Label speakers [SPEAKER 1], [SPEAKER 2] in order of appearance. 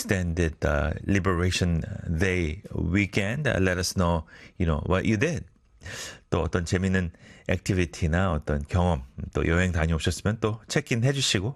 [SPEAKER 1] extended Liberation Day weekend. Let us know, what you did. 또 어떤 재밌는 액티비티나 어떤 경험, 또 여행 다녀오셨으면 또 체크인 해주시고